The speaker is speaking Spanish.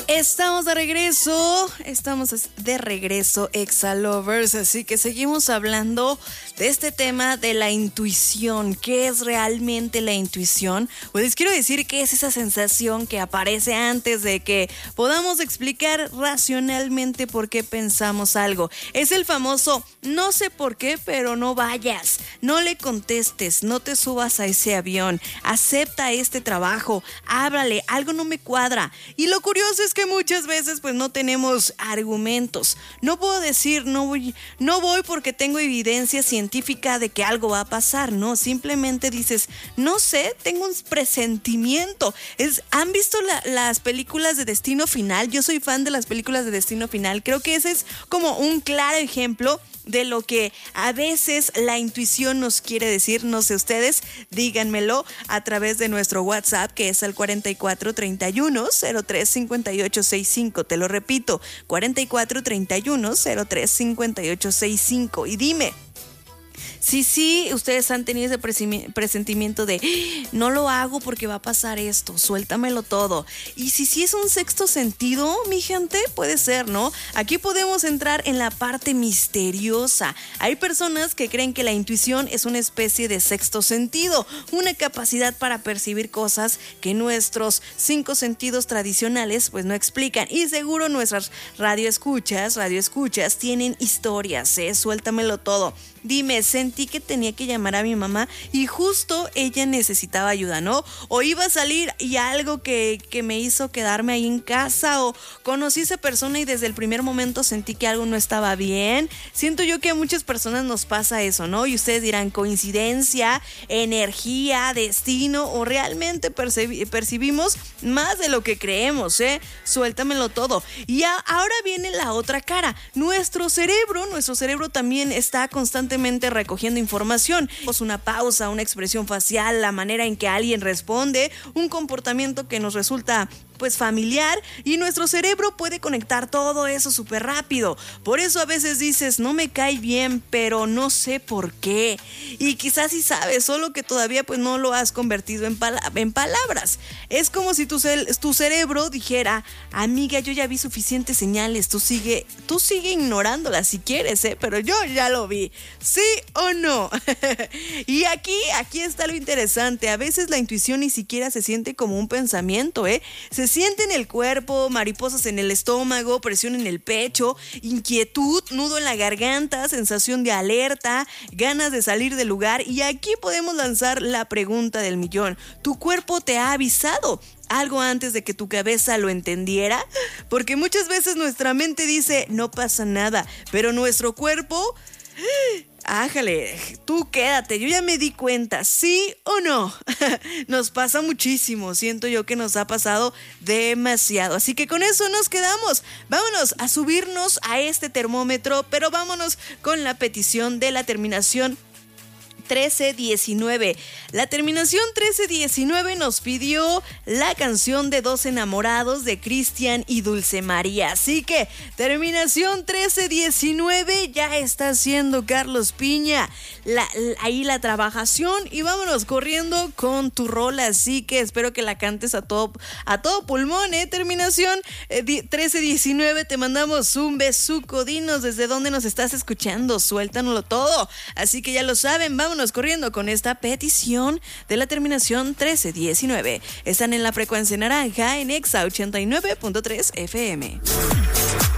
Estamos de regreso, Exa-Lovers, así que seguimos hablando de este tema de la intuición. ¿Qué es realmente la intuición? Pues les quiero decir que es esa sensación que aparece antes de que podamos explicar racionalmente por qué pensamos algo. Es el famoso no sé por qué, pero no vayas, no le contestes, no te subas a ese avión, acepta este trabajo, háblale, algo no me cuadra. Y lo curioso es que muchas veces pues no tenemos argumentos. No puedo decir no voy porque tengo evidencia científica de que algo va a pasar, no, simplemente dices, no sé, tengo un presentimiento. ¿Han visto las películas de Destino Final? Yo soy fan de las películas de Destino Final. Creo que ese es como un claro ejemplo de lo que a veces la intuición nos quiere decir. No sé ustedes, díganmelo a través de nuestro WhatsApp, que es el 4431-035865. Te lo repito, 4431-035865. Y dime, sí, ustedes han tenido ese presentimiento de no lo hago porque va a pasar esto, suéltamelo todo. Y si es un sexto sentido, mi gente, puede ser, ¿no? Aquí podemos entrar en la parte misteriosa. Hay personas que creen que la intuición es una especie de sexto sentido, una capacidad para percibir cosas que nuestros 5 sentidos tradicionales pues no explican. Y seguro nuestras radioescuchas tienen historias, suéltamelo todo. Dime, sentí que tenía que llamar a mi mamá y justo ella necesitaba ayuda, ¿no? O iba a salir y algo que me hizo quedarme ahí en casa, o conocí a esa persona y desde el primer momento sentí que algo no estaba bien. Siento yo que a muchas personas nos pasa eso, ¿no? Y ustedes dirán, coincidencia, energía, destino, o realmente percibimos más de lo que creemos, Suéltamelo todo. Y ahora viene la otra cara. Nuestro cerebro también está constantemente recogiendo información. Una pausa, una expresión facial, la manera en que alguien responde, un comportamiento que nos resulta pues familiar, y nuestro cerebro puede conectar todo eso súper rápido. Por eso a veces dices, no me cae bien, pero no sé por qué. Y quizás sí sabes, solo que todavía pues no lo has convertido en palabras. Es como si tu cerebro dijera, amiga, yo ya vi suficientes señales, tú sigue ignorándolas si quieres, pero yo ya lo vi. ¿Sí o no? Y aquí está lo interesante. A veces la intuición ni siquiera se siente como un pensamiento, Se siente en el cuerpo, mariposas en el estómago, presión en el pecho, inquietud, nudo en la garganta, sensación de alerta, ganas de salir del lugar. Y aquí podemos lanzar la pregunta del millón. ¿Tu cuerpo te ha avisado algo antes de que tu cabeza lo entendiera? Porque muchas veces nuestra mente dice, no pasa nada, pero nuestro cuerpo... Ájale, tú quédate, yo ya me di cuenta, ¿sí o no? Nos pasa muchísimo, siento yo que nos ha pasado demasiado. Así que con eso nos quedamos. Vámonos a subirnos a este termómetro, pero vámonos con la petición de la terminación 1319. La terminación 1319 nos pidió la canción de Dos Enamorados de Cristian y Dulce María. Así que terminación 1319 ya está haciendo Carlos Piña ahí la trabajación, y vámonos corriendo con tu rola. Así que espero que la cantes a todo pulmón, Terminación 1319, te mandamos un besuco. Dinos desde dónde nos estás escuchando, suéltanoslo todo. Así que ya lo saben, vámonos corriendo con esta petición de la terminación 1319. Están en la frecuencia naranja en Exa 89.3 FM.